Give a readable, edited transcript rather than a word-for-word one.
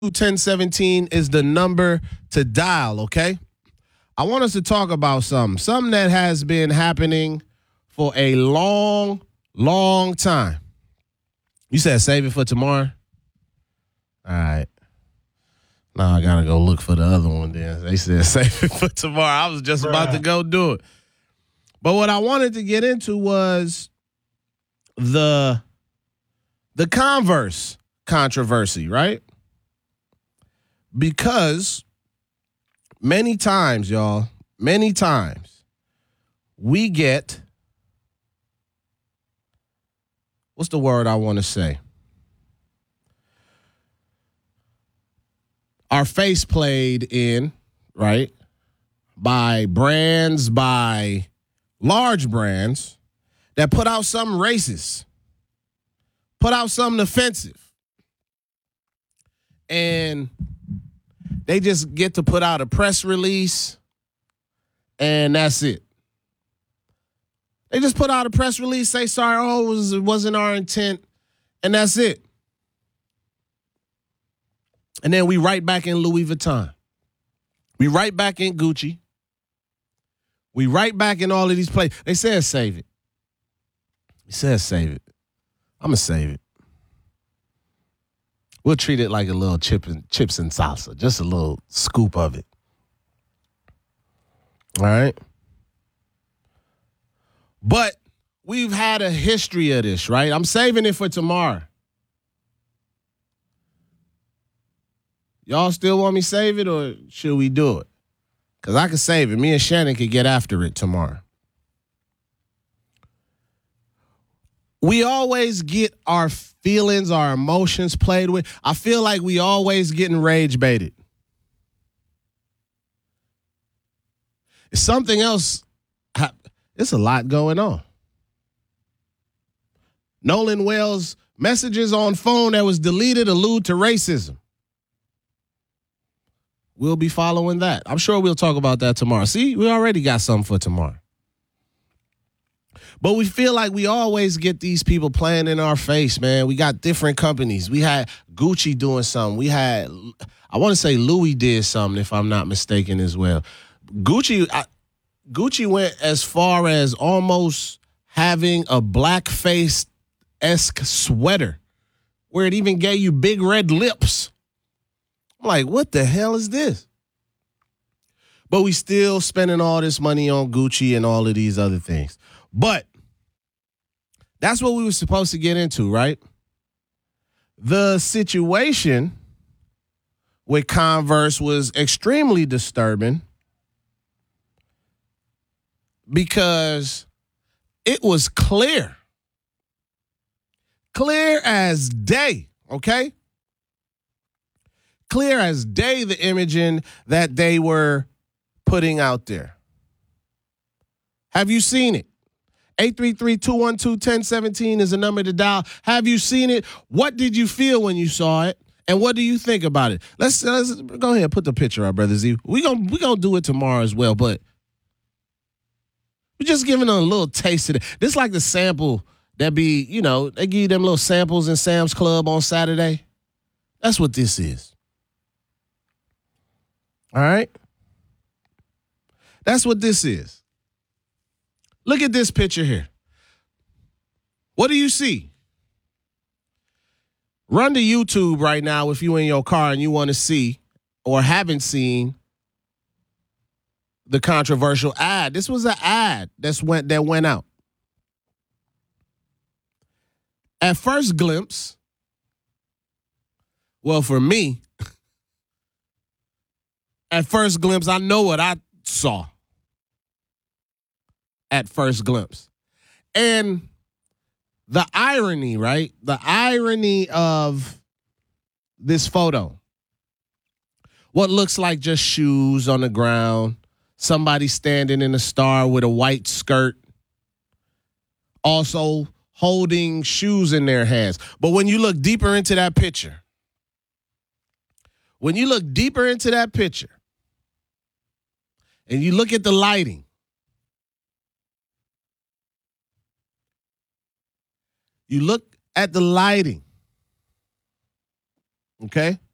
1017 is the number to dial, okay? I want us to talk about something that has been happening for a long, long time. You said save it for tomorrow? All right. Now I got to go look for the other one then. They said save it for tomorrow. I was just about to go do it. But what I wanted to get into was the Converse controversy, right? Because many times, y'all, we get, what's the word I want to say? Our face played in, right, by brands, by large brands that put out something racist, put out something offensive. And they just get to put out a press release, and that's it. They just put out a press release, say sorry, it wasn't our intent, and that's it. And then we right back in Louis Vuitton. We right back in Gucci. We right back in all of these places. They said save it. They said save it. I'm going to save it. We'll treat it like a little chips and salsa, just a little scoop of it. All right? But we've had a history of this, right? I'm saving it for tomorrow. Y'all still want me to save it, or should we do it? Because I can save it. Me and Shannon could get after it tomorrow. We always get our feelings, our emotions played with. I feel like we always getting rage baited. It's something else. It's a lot going on. Nolan Wells' messages on phone that was deleted allude to racism. We'll be following that. I'm sure we'll talk about that tomorrow. See, we already got something for tomorrow. But we feel like we always get these people playing in our face, man. We got different companies. We had Gucci doing something. We had, I want to say Louis did something, if I'm not mistaken, as well. Gucci went as far as almost having a blackface-esque sweater where it even gave you big red lips. I'm like, what the hell is this? But we still spending all this money on Gucci and all of these other things. But that's what we were supposed to get into, right? The situation with Converse was extremely disturbing because it was clear as day, okay? Clear as day, the imaging that they were putting out there. Have you seen it? 833-212-1017 is the number to dial. Have you seen it? What did you feel when you saw it? And what do you think about it? Let's go ahead and put the picture up, Brother Z. We gonna do it tomorrow as well, but we're just giving them a little taste of it. This is like the sample that be, they give you them little samples in Sam's Club on Saturday. That's what this is. All right? That's what this is. Look at this picture here. What do you see? Run to YouTube right now if you're in your car and you want to see or haven't seen the controversial ad. This was an ad that went out. At first glimpse, well, for me, at first glimpse, I know what I saw. At first glimpse. And the irony, right? The irony of this photo. What looks like just shoes on the ground. Somebody standing in a star with a white skirt. Also holding shoes in their hands. But when you look deeper into that picture, and you look at the lighting, okay?